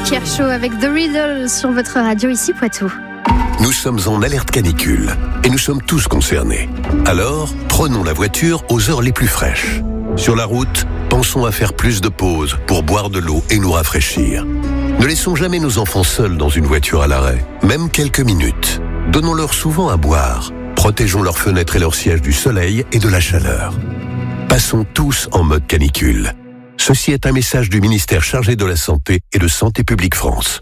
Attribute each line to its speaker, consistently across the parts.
Speaker 1: Kershaw avec The Riddle sur votre radio ici Poitou.
Speaker 2: Nous sommes en alerte canicule et nous sommes tous concernés. Alors, prenons la voiture aux heures les plus fraîches. Sur la route, pensons à faire plus de pauses pour boire de l'eau et nous rafraîchir. Ne laissons jamais nos enfants seuls dans une voiture à l'arrêt, même quelques minutes. Donnons-leur souvent à boire. Protégeons leurs fenêtres et leurs sièges du soleil et de la chaleur. Passons tous en mode canicule. Ceci est un message du ministère chargé de la Santé et de Santé publique France.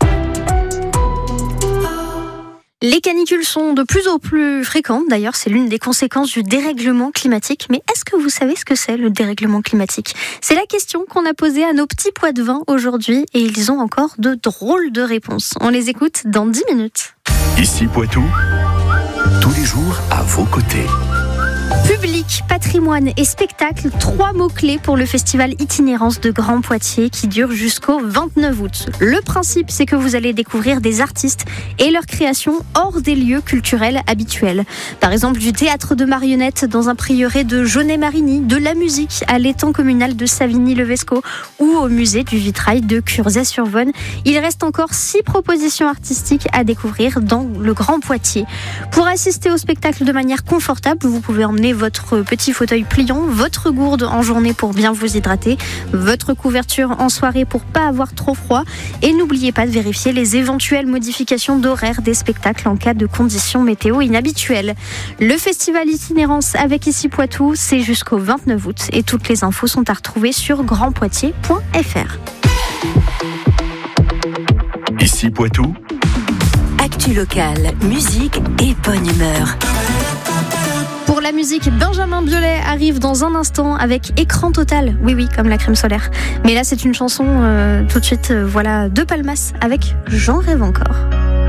Speaker 1: Les canicules sont de plus en plus fréquentes. D'ailleurs, c'est l'une des conséquences du dérèglement climatique. Mais est-ce que vous savez ce que c'est, le dérèglement climatique ? C'est la question qu'on a posée à nos petits Poitevins aujourd'hui et ils ont encore de drôles de réponses. On les écoute dans 10 minutes.
Speaker 3: Ici Poitou, tous les jours à vos côtés.
Speaker 1: Public, patrimoine et spectacle, 3 mots-clés pour le festival Itinérance de Grand Poitiers qui dure jusqu'au 29 août. Le principe, c'est que vous allez découvrir des artistes et leurs créations hors des lieux culturels habituels. Par exemple, du théâtre de marionnettes dans un prieuré de Jaunet-Marigny, de la musique à l'étang communal de Savigny-le-Vesco ou au musée du vitrail de Curzay-sur-Vonne. Il reste encore 6 propositions artistiques à découvrir dans le Grand Poitiers. Pour assister au spectacle de manière confortable, vous pouvez emmener votre petit fauteuil pliant, votre gourde en journée pour bien vous hydrater, votre couverture en soirée pour pas avoir trop froid et n'oubliez pas de vérifier les éventuelles modifications d'horaire des spectacles en cas de conditions météo inhabituelles. Le festival Itinérance avec Ici Poitou, c'est jusqu'au 29 août et toutes les infos sont à retrouver sur grandpoitiers.fr.
Speaker 3: Ici Poitou,
Speaker 4: actu locale, musique et bonne humeur.
Speaker 1: Pour la musique, Benjamin Biolay arrive dans un instant avec Écran Total. Oui, comme la crème solaire. Mais là, c'est une chanson tout de suite, voilà, de Palmas avec J'en rêve encore.